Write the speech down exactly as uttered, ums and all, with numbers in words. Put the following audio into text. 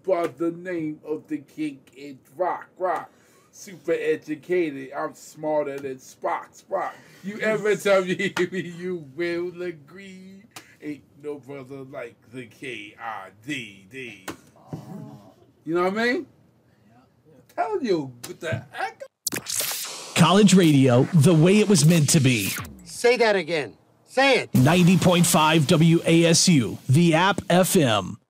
by the name of the king in rock, rock. Super educated, I'm smarter than Spock, Spock. You ever tell me you will agree? Ain't no brother like the K I D D. You know what I mean? I'm telling you, with the heck? College radio, the way it was meant to be. Say that again. Say it. ninety point five W A S U, the app F M.